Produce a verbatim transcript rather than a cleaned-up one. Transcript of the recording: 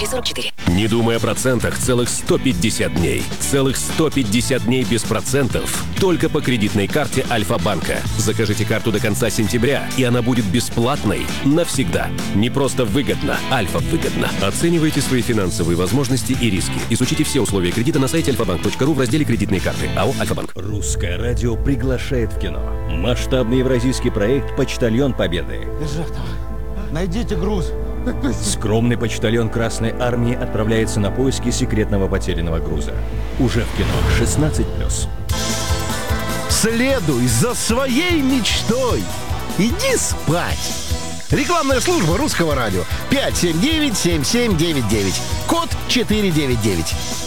Риски сорок четыре. Не думай о процентах целых сто пятьдесят дней. Целых сто пятьдесят дней без процентов. Только по кредитной карте Альфа-банка. Закажите карту до конца сентября, и она будет бесплатной навсегда. Не просто выгодно, Альфа выгодно. Оценивайте свои финансовые возможности и риски. Изучите все условия кредита на сайте альфа банк точка ру в разделе «Кредитные карты». АО «Альфа-банк». Русское радио приглашает в кино. Масштабный евразийский проект «Почтальон Победы». Найдите груз. Скромный почтальон Красной Армии отправляется на поиски секретного потерянного груза. Уже в кино шестнадцать плюс. Следуй за своей мечтой. Иди спать. Рекламная служба Русского радио. пять семь девять семь семь девять девять. Код четыре девять девять.